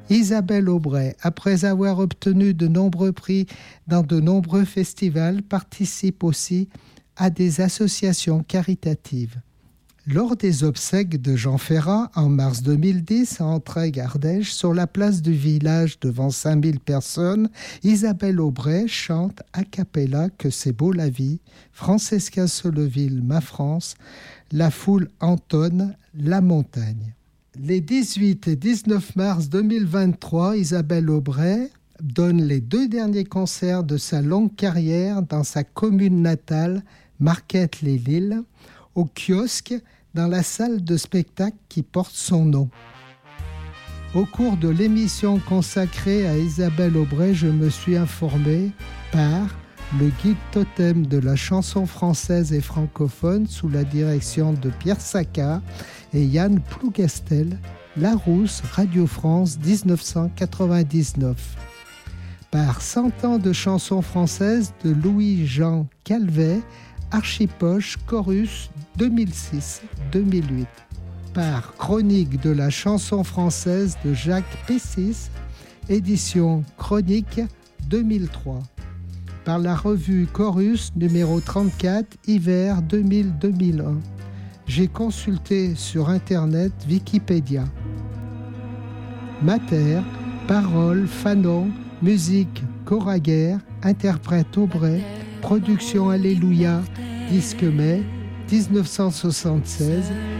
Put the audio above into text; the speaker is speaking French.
Isabelle Aubray, après avoir obtenu de nombreux prix dans de nombreux festivals, participe aussi à des associations caritatives. Lors des obsèques de Jean Ferrat, en mars 2010, à Entraigues-Ardèche, sur la place du village devant 5000 personnes, Isabelle Aubray chante a cappella Que c'est beau la vie, Francesca Solleville, Ma France, la foule entonne La montagne. Les 18 et 19 mars 2023, Isabelle Aubray donne les 2 derniers concerts de sa longue carrière dans sa commune natale, Marquette-les-Lilles, au kiosque, dans la salle de spectacle qui porte son nom. Au cours de l'émission consacrée à Isabelle Aubray, je me suis informé par le guide totem de la chanson française et francophone sous la direction de Pierre Sacca et Yann Plougastel, Larousse, Radio France 1999. Par 100 ans de chansons françaises de Louis-Jean Calvet, Archipoche, Chorus 2006-2008. Par Chronique de la chanson française de Jacques Pessis, édition Chronique 2003. Par la revue Chorus numéro 34, hiver 2000-2001. J'ai consulté sur Internet Wikipédia. Mater, paroles, Fanon, musique, Coraguer, interprète Aubray, production Alléluia, disque mai, 1976,